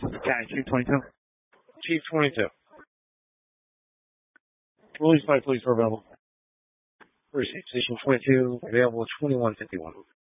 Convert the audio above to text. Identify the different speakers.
Speaker 1: County Chief 22.
Speaker 2: Chief 22.
Speaker 1: Release by police are available.
Speaker 2: Precinct Station 22, available 2151.